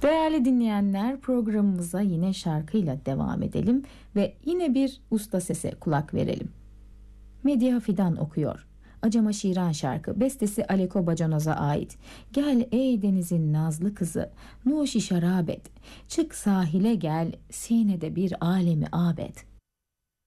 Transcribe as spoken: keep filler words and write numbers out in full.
Değerli dinleyenler, programımıza yine şarkıyla devam edelim ve yine bir usta sese kulak verelim. Medya Fidan okuyor. Acama Şiran şarkı, bestesi Aleko Bacanoz'a ait. Gel ey denizin nazlı kızı, nuşi şarabet, çık sahile gel, sinede bir alemi abet.